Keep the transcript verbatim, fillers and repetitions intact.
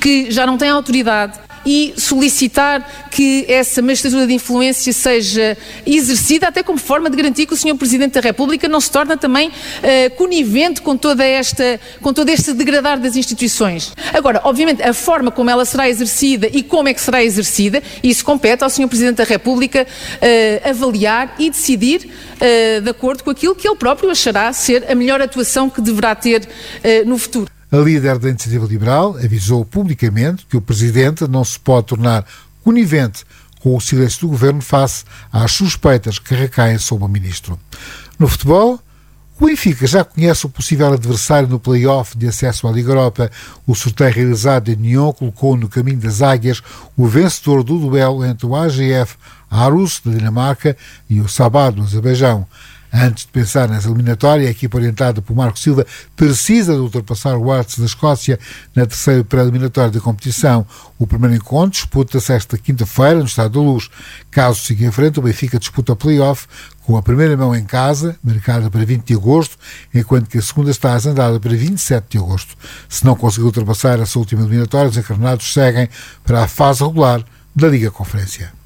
que já não tem autoridade e solicitar que essa magistratura de influência seja exercida até como forma de garantir que o senhor Presidente da República não se torna também uh, conivente com toda esta, com todo este degradar das instituições. Agora, obviamente, a forma como ela será exercida e como é que será exercida, isso compete ao senhor Presidente da República uh, avaliar e decidir uh, de acordo com aquilo que ele próprio achará ser a melhor atuação que deverá ter uh, no futuro. A líder da Iniciativa Liberal avisou publicamente que o Presidente não se pode tornar conivente com o silêncio do Governo face às suspeitas que recaem sobre o Ministro. No futebol, o Benfica já conhece o possível adversário no play-off de acesso à Liga Europa. O sorteio realizado em Nyon colocou no caminho das águias o vencedor do duelo entre o A G F Aarhus, da Dinamarca, e o Sabah, do Azerbaijão. Antes de pensar nessa eliminatória, a equipa orientada por Marco Silva precisa de ultrapassar o Hearts da Escócia na terceira pré-eliminatória da competição. O primeiro encontro disputa-se esta quinta-feira no Estádio da Luz. Caso siga em frente, o Benfica disputa o play-off com a primeira mão em casa, marcada para vinte de agosto, enquanto que a segunda está agendada para vinte e sete de agosto. Se não conseguir ultrapassar essa última eliminatória, os encarnados seguem para a fase regular da Liga Conferência.